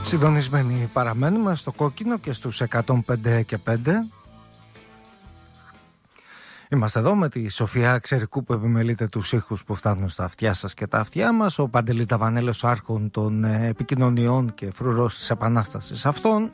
Συντονισμένοι παραμένουμε στο κόκκινο και στους 105 και 5. Είμαστε εδώ με τη Σοφία Ξερικού που επιμελείται τους ήχους που φτάνουν στα αυτιά σας και τα αυτιά μας. Ο Παντελής Δαβανέλος, άρχον των επικοινωνιών και φρουρός της επανάστασης αυτών.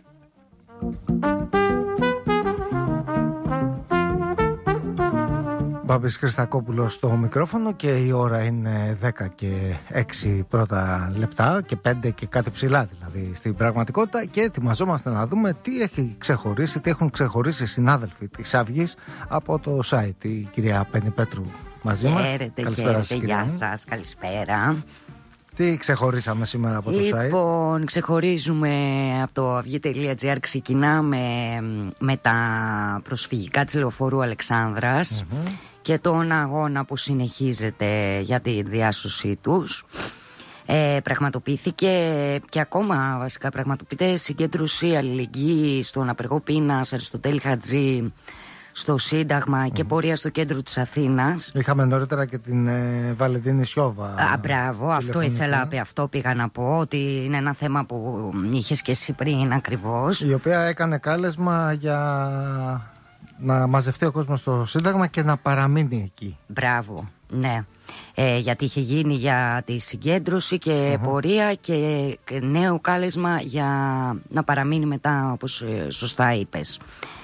Μπάμπης Χριστακόπουλος στο μικρόφωνο και η ώρα είναι 10 και 6 πρώτα λεπτά και 5 και κάτι ψηλά δηλαδή στην πραγματικότητα, και ετοιμαζόμαστε να δούμε τι έχει ξεχωρίσει, τι έχουν ξεχωρίσει οι συνάδελφοι της Αυγής από το site. Η κυρία Πέννη Πέτρου μαζί μας. Χαίρετε, γεια σας, καλησπέρα. Τι ξεχωρίσαμε σήμερα από το site? Λοιπόν, ξεχωρίζουμε από το αυγή.gr, ξεκινάμε με τα προσφυγικά της Λεωφόρου Αλεξάνδρας και τον αγώνα που συνεχίζεται για τη διάσωσή τους. Πραγματοποιήθηκε και ακόμα βασικά πραγματοποιείται συγκέντρωση αλληλεγγύη στον απεργό πείνας Αριστοτέλη Χατζή στο Σύνταγμα και πορεία στο κέντρο της Αθήνας. Είχαμε νωρίτερα και την Βαλεντίνη Σιώβα. Μπράβο, αυτό πήγα να πω, ότι είναι ένα θέμα που είχες και εσύ πριν ακριβώς. Η οποία έκανε κάλεσμα για να μαζευτεί ο κόσμος στο Σύνταγμα και να παραμείνει εκεί. Μπράβο, ναι. Γιατί είχε γίνει για τη συγκέντρωση και πορεία και νέο κάλεσμα για να παραμείνει μετά, όπως σωστά είπες.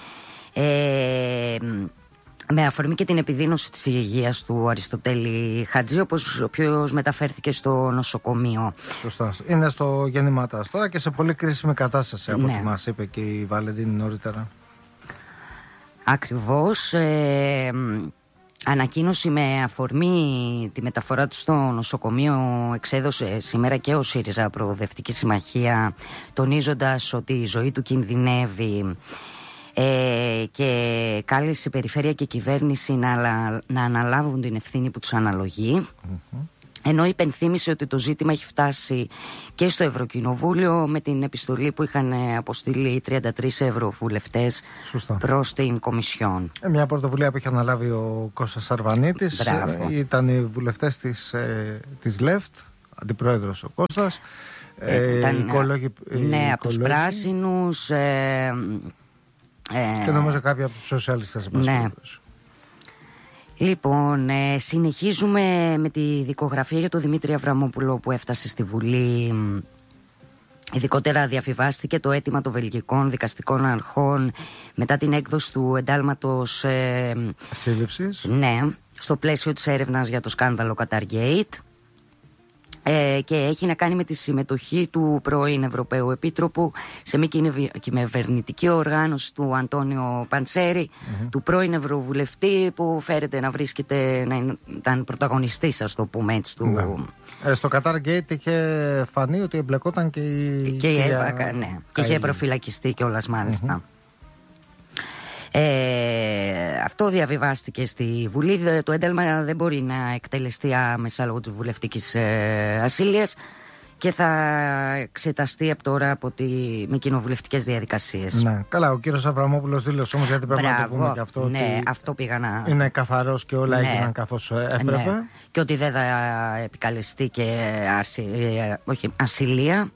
Με αφορμή και την επιδείνωση της υγείας του Αριστοτέλη Χατζή, ο οποίος μεταφέρθηκε στο νοσοκομείο. Σωστά. Είναι στο γεννήματάς τώρα και σε πολύ κρίσιμη κατάσταση, από ό,τι μας είπε και η Βαλεντίνη νωρίτερα. Ακριβώς. Ανακοίνωση με αφορμή τη μεταφορά του στο νοσοκομείο εξέδωσε σήμερα και ο ΣΥΡΙΖΑ Προοδευτική Συμμαχία, τονίζοντας ότι η ζωή του κινδυνεύει, και κάλεσε η περιφέρεια και η κυβέρνηση να αναλάβουν την ευθύνη που τους αναλογεί. Ενώ υπενθύμησε ότι το ζήτημα έχει φτάσει και στο Ευρωκοινοβούλιο με την επιστολή που είχαν αποστείλει 33 ευρωβουλευτές προς την Κομισιόν. Μια πρωτοβουλία που είχε αναλάβει ο Κώστας Αρβανίτης. Ήταν οι βουλευτές της ΛΕΦΤ, αντιπρόεδρος ο Κώστας. Ναι, από τους Πράσινους. Και νομίζω κάποιοι από τους σοσιαλιστές. Ναι. Λοιπόν, συνεχίζουμε με τη δικογραφία για τον Δημήτρη Αβραμόπουλο που έφτασε στη Βουλή. Ειδικότερα διαφηβάστηκε το αίτημα των βελγικών δικαστικών αρχών μετά την έκδοση του εντάλματος σύλληψης. Ναι, στο πλαίσιο της έρευνας για το σκάνδαλο Qatargate. Και έχει να κάνει με τη συμμετοχή του πρώην Ευρωπαίου Επίτροπου σε μη κυβερνητική οργάνωση του Αντώνιο Παντσέρη, του πρώην Ευρωβουλευτή που φέρεται να βρίσκεται, να ήταν πρωταγωνιστής, ας το πούμε έτσι. Στο Qatargate είχε φανεί ότι εμπλεκόταν και η Εύα, ναι, και είχε προφυλακιστεί κιόλας μάλιστα. Αυτό διαβιβάστηκε στη Βουλή. Το ένταλμα δεν μπορεί να εκτελεστεί άμεσα λόγω της βουλευτικής ασυλίας και θα εξεταστεί από τώρα με κοινοβουλευτικές διαδικασίες. Ναι, καλά, ο κύριος Αβραμόπουλος δήλωσε όμως, γιατί πρέπει να το πούμε και αυτό, ναι, ότι αυτό πήγα να... είναι καθαρός και όλα έγιναν καθώς έπρεπε. Ναι. Και ότι δεν θα επικαλεστεί και ασυλία.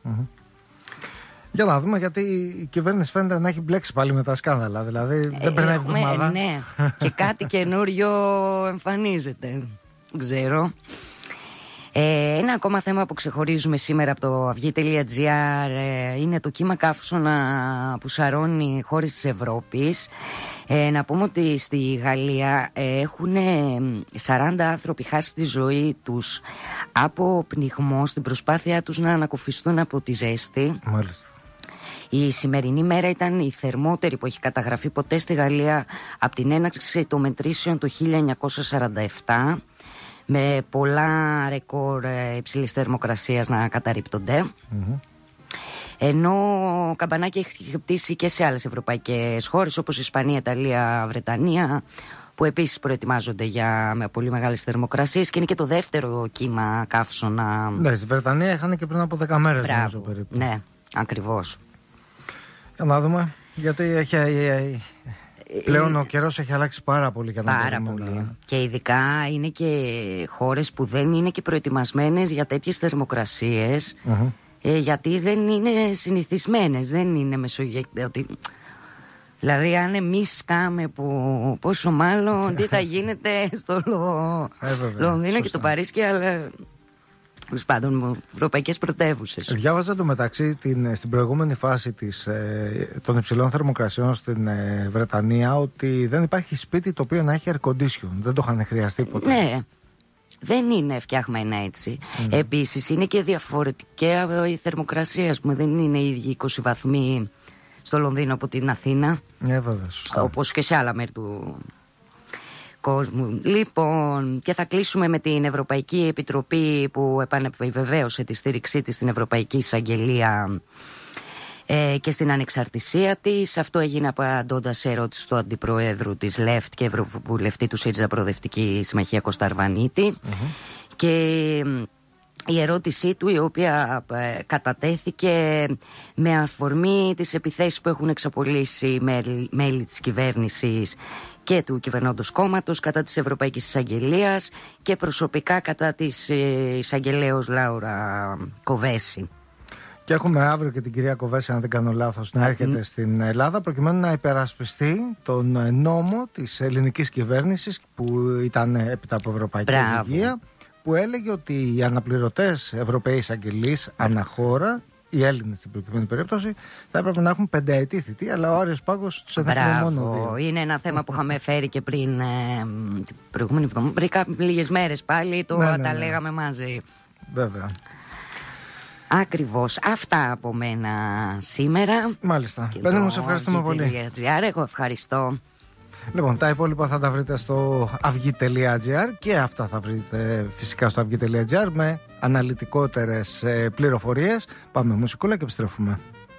Για να δούμε, γιατί η κυβέρνηση φαίνεται να έχει μπλέξει πάλι με τα σκάνδαλα. Δηλαδή δεν περνάει εβδομάδα. Ναι, και κάτι καινούριο εμφανίζεται. Δεν ξέρω. Ένα ακόμα θέμα που ξεχωρίζουμε σήμερα από το αυγή.gr είναι το κύμα καύσωνα που σαρώνει χώρες της Ευρώπης. Να πούμε ότι στη Γαλλία έχουν 40 άνθρωποι χάσει τη ζωή τους από πνιγμό στην προσπάθειά τους να ανακουφιστούν από τη ζέστη. Μάλιστα. Η σημερινή μέρα ήταν η θερμότερη που έχει καταγραφεί ποτέ στη Γαλλία από την έναρξη των μετρήσεων το 1947, με πολλά ρεκόρ υψηλής θερμοκρασίας να καταρρίπτονται. Ενώ καμπανάκι έχει χτυπήσει και σε άλλες ευρωπαϊκές χώρες όπως Ισπανία, Ιταλία, Βρετανία, που επίσης προετοιμάζονται με πολύ μεγάλες θερμοκρασίες, και είναι και το δεύτερο κύμα καύσωνα. Ναι, στη Βρετανία είχαν και πριν από 10 μέρες νομίζω περίπου. Ναι, ακριβώς. Για να δούμε, γιατί πλέον ο καιρός έχει αλλάξει πάρα πολύ. Πάρα πολύ. Και ειδικά είναι και χώρες που δεν είναι και προετοιμασμένες για τέτοιες θερμοκρασίες. γιατί δεν είναι συνηθισμένες, δεν είναι μεσογειακές. Δηλαδή αν εμείς σκάμε, που πόσο μάλλον τι θα γίνεται στο Λονδίνο και το Παρίσι, αλλά τέλος πάντων ευρωπαϊκές πρωτεύουσες. Διάβαζα το μεταξύ στην προηγούμενη φάση των υψηλών θερμοκρασιών στην Βρετανία ότι δεν υπάρχει σπίτι το οποίο να έχει air condition. Δεν το είχαν χρειαστεί ποτέ. Ναι. Δεν είναι φτιαγμένα έτσι. Επίσης είναι και διαφορετική η θερμοκρασία. Δεν είναι οι ίδιοι 20 βαθμοί στο Λονδίνο από την Αθήνα. Βέβαια, σωστά. Όπως και σε άλλα μέρη του κόσμου. Λοιπόν, και θα κλείσουμε με την Ευρωπαϊκή Επιτροπή που επανεπιβεβαίωσε τη στήριξή της στην Ευρωπαϊκή Εισαγγελία και στην ανεξαρτησία της. Αυτό έγινε απαντώντας σε ερώτηση του Αντιπροέδρου της ΛΕΦΤ και Ευρωβουλευτή του ΣΥΡΙΖΑ Προοδευτική Συμμαχία Κώστα Αρβανίτη. Και η ερώτησή του, η οποία κατατέθηκε με αφορμή τις επιθέσεις που έχουν εξαπολύσει μέλη της κυβέρνησης και του κυβερνώντος κόμματος κατά της Ευρωπαϊκής Εισαγγελίας και προσωπικά κατά της εισαγγελέως Λάουρα Κοβέση. Και έχουμε αύριο και την κυρία Κοβέση, αν δεν κάνω λάθος, να έρχεται στην Ελλάδα προκειμένου να υπερασπιστεί τον νόμο της ελληνικής κυβέρνησης που ήταν έπειτα από ευρωπαϊκή οδηγία, που έλεγε ότι οι αναπληρωτές Ευρωπαίοι εισαγγελείς αναχώρα, οι Έλληνες στην προκειμένη περίπτωση, θα έπρεπε να έχουν 5ετή θητεία, αλλά ο Άριος Πάγος τους έδειχνε μόνο 2. Είναι ένα θέμα που είχαμε φέρει και πριν την προηγούμενη εβδομάδα, πριν λίγες μέρες πάλι, τα λέγαμε μαζί. Βέβαια. Ακριβώς. Αυτά από μένα σήμερα. Μάλιστα. Πέντε μου, σε ευχαριστούμε πολύ. Εγώ ευχαριστώ. Λοιπόν, τα υπόλοιπα θα τα βρείτε στο avygi.gr και αυτά θα βρείτε φυσικά στο avygi.gr με αναλυτικότερες πληροφορίες. Πάμε μουσικούλα και επιστρέφουμε.